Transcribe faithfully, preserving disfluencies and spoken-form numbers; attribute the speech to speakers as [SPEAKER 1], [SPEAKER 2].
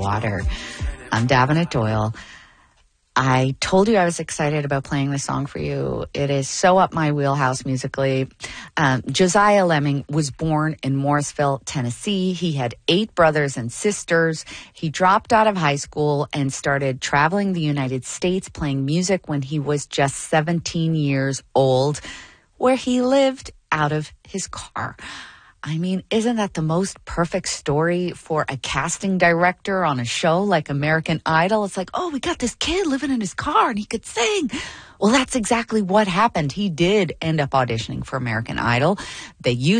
[SPEAKER 1] water. I'm Davenant Doyle. I told you I was excited about playing this song for you. It is so up my wheelhouse musically. Um, Josiah Lemming was born in Morrisville, Tennessee. He had eight brothers and sisters. He dropped out of high school and started traveling the United States playing music when he was just seventeen years old, where he lived out of his car. I mean, isn't that the most perfect story for a casting director on a show like American Idol? It's like, oh, we got this kid living in his car and he could sing. Well, that's exactly what happened. He did end up auditioning for American Idol. They used